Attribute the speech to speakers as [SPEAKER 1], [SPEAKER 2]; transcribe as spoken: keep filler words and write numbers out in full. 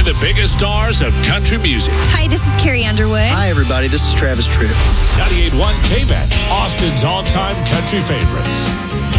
[SPEAKER 1] the biggest stars of country music.
[SPEAKER 2] Hi, this is Carrie Underwood.
[SPEAKER 3] Hi, everybody. This is Travis Tritt.
[SPEAKER 1] ninety-eight point one K-Bet, Austin's all-time country favorites.